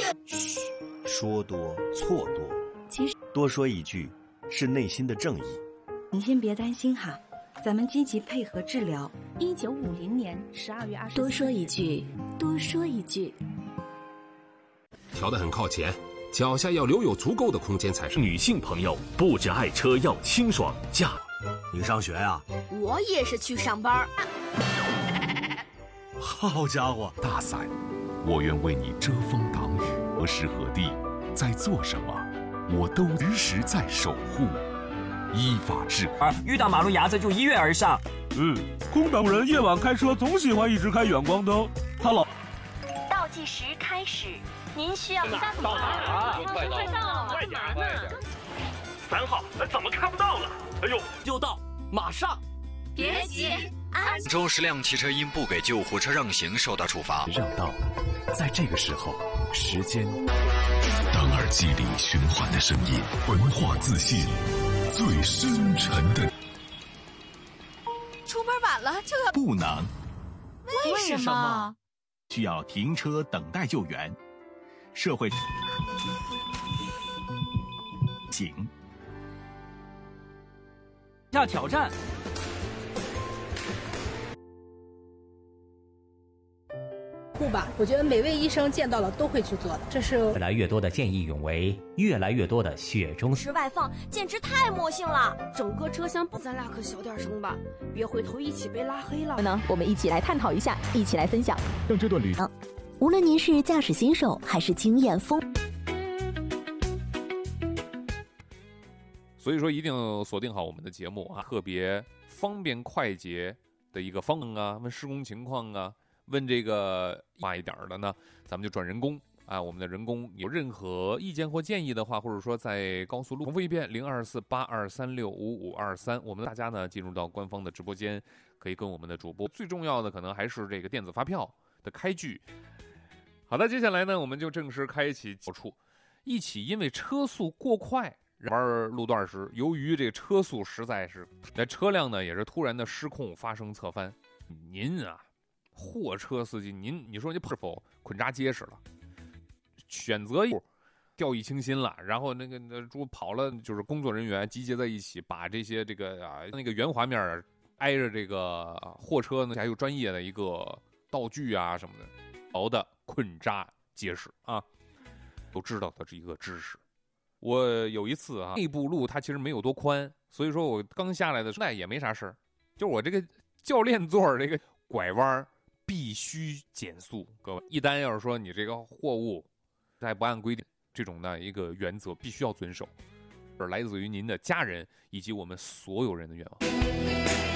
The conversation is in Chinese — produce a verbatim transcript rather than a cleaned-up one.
嘘，说多错多， 其实多说一句是内心的正义。 您先别担心哈，咱们积极配合治疗。 一九五零年十二月二十四日， 多说一句，多说一句。 调得很靠前，脚下要留有足够的空间才是。 女性朋友不止爱车要清爽，驾。 你上学啊？ 我也是去上班。 好家伙， 大伞，我愿为你遮风挡雨。何时何地，在做什么，我都时时在守护。依法治啊，遇到马路牙子就一跃而上。 嗯，空港人夜晚开车总喜欢一直开远光灯，他老。 倒计时开始，您需要到哪儿了？快到了，快点，快点！ 三号，怎么看不到了？哎呦， 就到，马上！ 别急， 安。州十辆汽车因不给救护车让行受到处罚。 让道，在这个时候，时间。当耳机里循环的声音，文化自信最深沉的。 出门晚了就要不能。 为什么？ 需要停车等待救援。社会行。 要挑战。 护吧，我觉得每位医生见到了都会去做的，这是越来越多的见义勇为，越来越多的雪中时外放，简直太魔性了。 整个车厢不，咱俩可小点声吧，别回头一起被拉黑了。 呢，我们一起来探讨一下，一起来分享， 让这段旅程。 无论您是驾驶新手还是经验丰， 所以说一定锁定好我们的节目啊，特别方便快捷的一个方案啊，问施工情况啊。问这个大一点的呢，咱们就转人工啊。我们的人工有任何意见或建议的话，或者说在高速路重复一遍零二四八二三六五五二三，我们大家呢进入到官方的直播间，可以跟我们的主播。最重要的可能还是这个电子发票的开具。好的，接下来呢，我们就正式开启交处，一起因为车速过快玩路段时，由于这个车速实在是，那车辆呢也是突然的失控发生侧翻，您啊。货车司机，您你说你是否捆扎结实了？选择掉以轻心了，然后那个那猪跑了，就是工作人员集结在一起，把这些这个啊那个圆滑面挨着这个货车呢，还有专业的一个道具啊什么的，熬的捆扎结实啊，都知道的这一个知识。我有一次啊，内部路它其实没有多宽，所以说我刚下来的时候那也没啥事儿，就是我这个教练座这个拐弯。必须减速，各位，一旦要是说你这个货物在不按规定，这种的一个原则必须要遵守，是来自于您的家人以及我们所有人的愿望。